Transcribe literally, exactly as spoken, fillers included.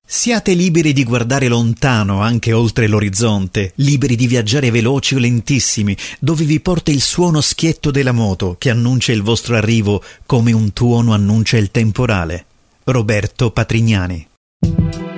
Siate liberi di guardare lontano, anche oltre l'orizzonte, liberi di viaggiare veloci o lentissimi, dove vi porta il suono schietto della moto che annuncia il vostro arrivo come un tuono annuncia il temporale. Roberto Patrignani.